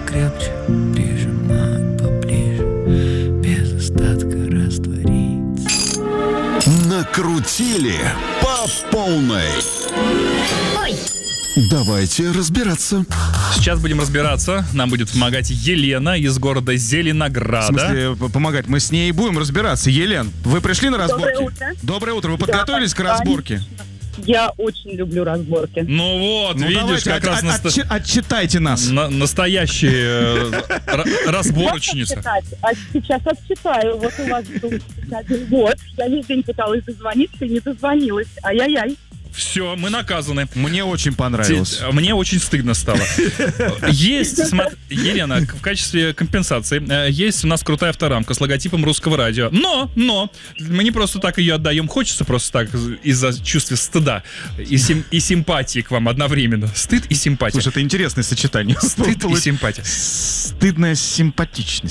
покрепче, прижимают поближе, без остатка раствориться. Накрутили по полной. Ой! Давайте разбираться. Сейчас будем разбираться. Нам будет помогать Елена из города В Зеленограда. смысле, помогать? Мы с ней будем разбираться. Елен, вы пришли на разборки? Доброе утро. Доброе утро. Вы подготовились к разборке? Я очень люблю разборки. Ну вот, видишь, давайте, как раз отчитайте нас. настоящая разборочница. А сейчас отчитаю. Вот у вас был 1 год. Я весь день пыталась дозвониться и не дозвонилась. Ай-яй-яй. Все, мы наказаны. Мне очень понравилось. Мне очень стыдно стало. Есть, Елена, в качестве компенсации, есть у нас крутая авторамка с логотипом Русского радио. Но, мы не просто так ее отдаем, хочется просто так из-за чувства стыда и симпатии к вам одновременно. Стыд и симпатия. Слушай, это интересное сочетание. Стыд и симпатия. Стыдная симпатичность.